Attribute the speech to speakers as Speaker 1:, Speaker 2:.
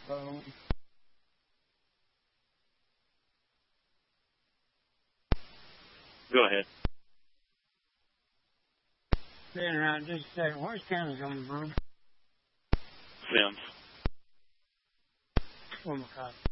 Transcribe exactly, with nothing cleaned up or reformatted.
Speaker 1: phone.
Speaker 2: Go ahead.
Speaker 1: Staying around just a second. Where's Canada coming from?
Speaker 2: Sims.
Speaker 1: Oh my God.